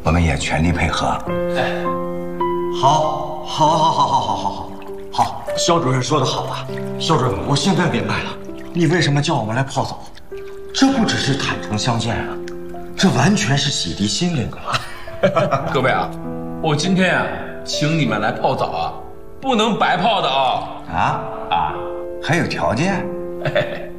我们也全力配合。 哎，好，肖主任说得好啊，肖主任，我现在明白了，你为什么叫我们来泡澡，这不只是坦诚相见啊，这完全是洗涤心灵啊。 各位啊，我今天啊请你们来泡澡啊，不能白泡的啊！ 啊，还有条件？